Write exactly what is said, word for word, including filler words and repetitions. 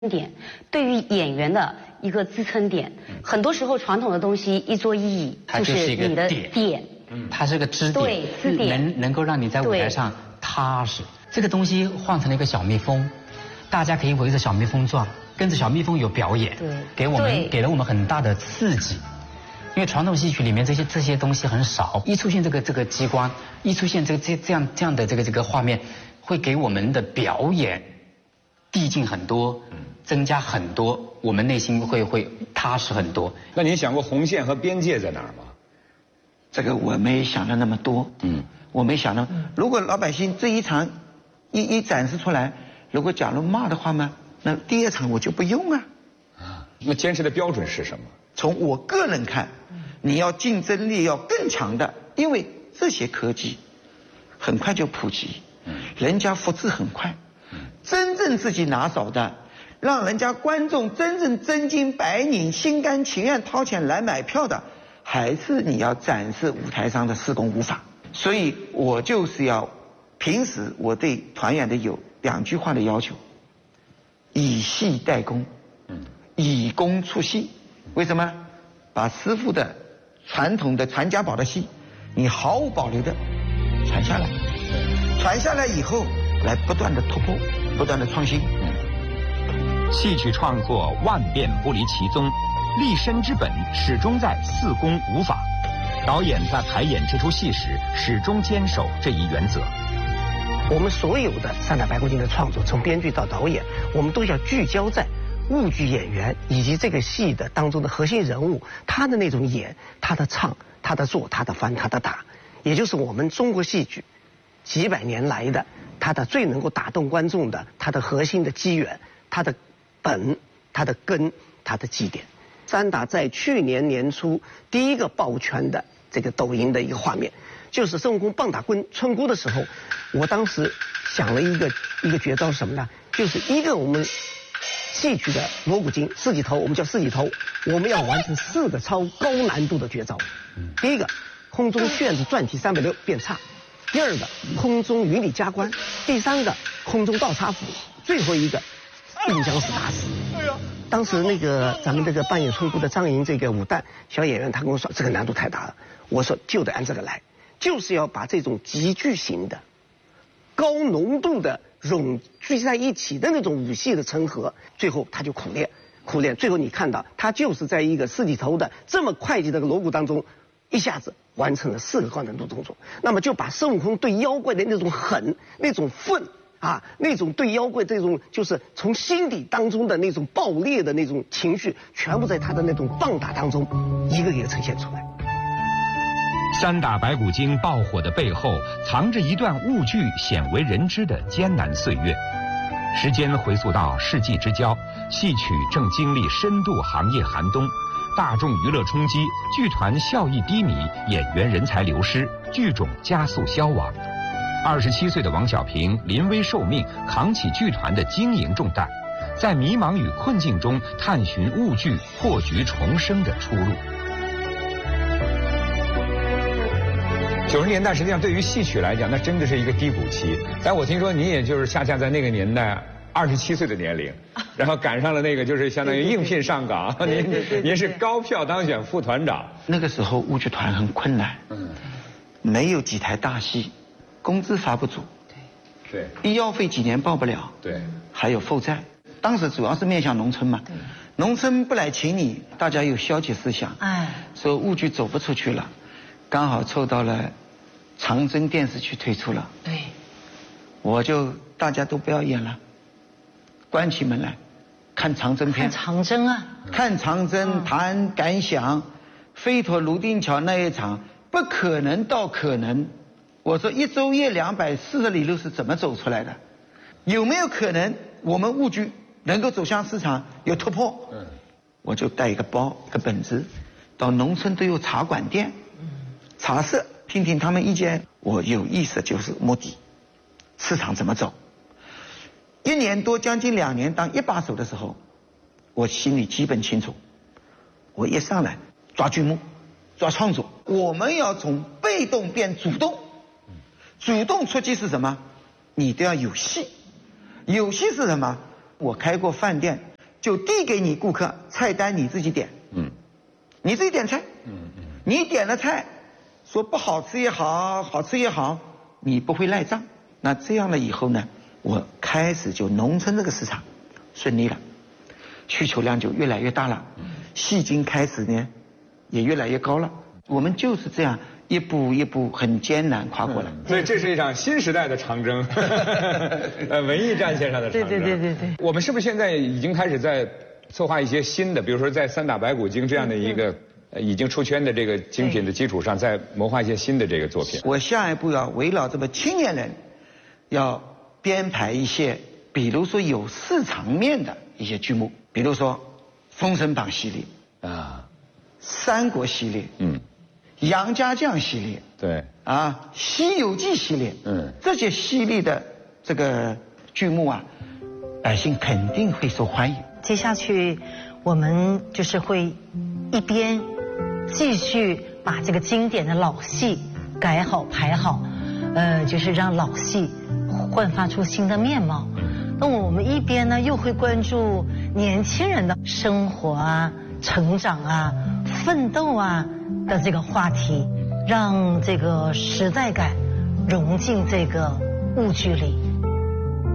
点，对于演员的一个支撑点。很多时候传统的东西一桌一椅就是你的点， 它是个支点， 对，支点能能够让你在舞台上踏实。这个东西换成了一个小蜜蜂，大家可以围着小蜜蜂转，跟着小蜜蜂有表演， 对， 给我们给了我们很大的刺激。因为传统戏曲里面这些这些东西很少，一出现这个这个机关，一出现这个这这样这样的这个这个画面，会给我们的表演递进很多，增加很多，我们内心会会踏实很多。 那您想过红线和边界在哪儿吗？ 这个我没想到那么多，嗯，我没想到，如果老百姓这一场一一展示出来，如果假如骂的话嘛，那第二场我就不用啊。 啊，那坚持的标准是什么？ 从我个人看，你要竞争力要更强的，因为这些科技很快就普及，人家复制很快，真正自己拿手的，让人家观众真正真金白银、心甘情愿掏钱来买票的，还是你要展示舞台上的施工舞法。所以我就是要，平时我对团员的有两句话的要求：以戏代工，以工出戏。为什么？把师傅的传统的传家宝的戏，你毫无保留的传下来，传下来以后，来不断的突破，不断的创新。 戏曲创作万变不离其宗，立身之本始终在四功五法。导演在排演这出戏时，始终坚守这一原则。 我们所有的三打白骨精的创作，从编剧到导演，我们都要聚焦在舞剧演员以及这个戏的当中的核心人物，他的那种演，他的唱，他的做，他的翻，他的打，也就是我们中国戏剧几百年来的他的最能够打动观众的，他的核心的机缘，他的本，他的根，他的基点。三打在去年年初第一个抱拳的这个抖音的一个画面，就是孙悟空棒打春春姑的时候，我当时想了一个一个绝招是什么呢？就是一个我们戏曲的锣鼓经四级头，我们叫四级头，我们要完成四个超高难度的绝招。第一个，空中旋子转体三百六变叉；第二个，空中云里加官；第三个，空中倒插斧；最后一个，并将死打死。当时那个咱们这个扮演春姑的张莹这个武旦小演员，他跟我说这个难度太大了，我说就得按这个来，就是要把这种极具型的、高浓度的融聚在一起的那种武戏的成合，最后他就苦练，苦练，最后你看到他就是在一个四级头的这么快捷的锣鼓当中，一下子完成了四个高难度动作。那么就把孙悟空对妖怪的那种狠、那种愤啊，那种对妖怪这种就是从心底当中的那种爆裂的那种情绪，全部在他的那种棒打当中一个一个呈现出来。 三打白骨精爆火的背后，藏着一段舞剧鲜为人知的艰难岁月。时间回溯到世纪之交，戏曲正经历深度行业寒冬，大众娱乐冲击，剧团效益低迷，演员人才流失，剧种加速消亡。二十七岁的王小平临危受命，扛起剧团的经营重担，在迷茫与困境中探寻舞剧破局重生的出路。 九十年代实际上对于戏曲来讲，那真的是一个低谷期。但我听说您也就是恰恰在那个年代二十七岁的年龄，然后赶上了那个就是相当于应聘上岗，您您是高票当选副团长。 那个时候舞剧团很困难，嗯，没有几台大戏，工资发不足， 对， 医药费几年报不了， 对， 还有负债。当时主要是面向农村嘛，农村不来请你，大家有消极思想，哎，说舞剧走不出去了，刚好凑到了长征电视剧推出了，对，我就大家都不要演了，关起门来看长征片， 看长征啊， 看长征，谈感想，飞陀泸定桥那一场不可能到可能。我说一昼夜两百四十里路是怎么走出来的？有没有可能我们舞剧能够走向市场有突破？嗯，我就带一个包一个本子，到农村都有茶馆店，茶社听听他们意见。我有意思就是目的，市场怎么走？一年多将近两年当一把手的时候，我心里基本清楚。我一上来抓剧目，抓创作，我们要从被动变主动。主动出击是什么？你都要有戏，有戏是什么？我开过饭店， 就递给你顾客菜单，你自己点，嗯，你自己点菜，嗯嗯，你点了菜，说不好吃也好，好吃也好，你不会赖账。那这样了以后呢，我开始就农村这个市场顺利了，需求量就越来越大了，戏精开始呢也越来越高了。我们就是这样一步一步很艰难跨过来。 嗯、所以这是一场新时代的长征，呃，文艺战线上的长征。 对对对对对。 我们是不是现在已经开始在策划一些新的，比如说在三打白骨精这样的一个、嗯、已经出圈的这个精品的基础上，再谋划一些新的这个作品？ 我下一步要围绕这么青年人，要编排一些，比如说有市场面的一些剧目，比如说《封神榜》系列啊，《三国》系列，嗯。杨家将系列， 对啊，《西游记》系列，嗯，这些系列的这个剧目啊，百姓肯定会受欢迎。 接下去，我们就是会一边继续把这个经典的老戏改好排好，呃，就是让老戏焕发出新的面貌。那我们一边呢，又会关注年轻人的生活啊、成长啊、奋斗啊的这个话题，让这个时代感融进这个舞剧里。